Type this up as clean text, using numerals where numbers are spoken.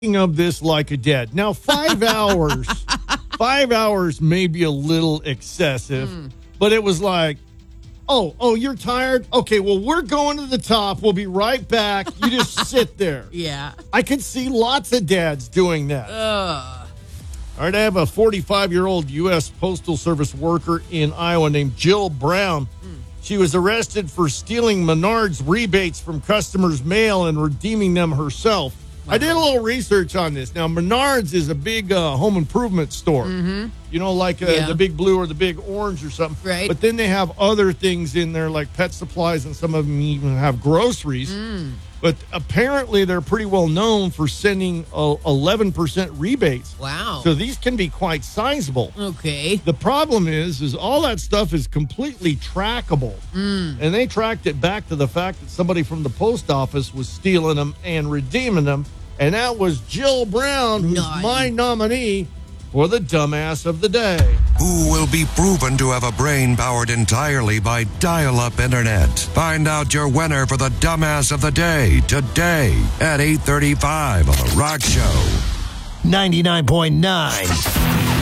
of this like a dad. Now, 5 hours, 5 hours may be a little excessive, but it was like, oh, you're tired? Okay, well, we're going to the top. We'll be right back. You just sit there. Yeah. I could see lots of dads doing that. All right, I have a 45-year-old U.S. Postal Service worker in Iowa named Jill Brown. She was arrested for stealing Menards rebates from customers' mail and redeeming them herself. I did a little research on this. Now, Menards is a big home improvement store. You know, like the Big Blue or the Big Orange or something. Right. But then they have other things in there like pet supplies, and some of them even have groceries. But apparently they're pretty well known for sending 11% rebates. Wow. So these can be quite sizable. Okay. The problem is all that stuff is completely trackable. And they tracked it back to the fact that somebody from the post office was stealing them and redeeming them. And that was Jill Brown, who's my nominee for the dumbass of the day. Who will be proven to have a brain powered entirely by dial-up internet? Find out your winner for the dumbass of the day today at 8:35 on The Rock Show. 99.9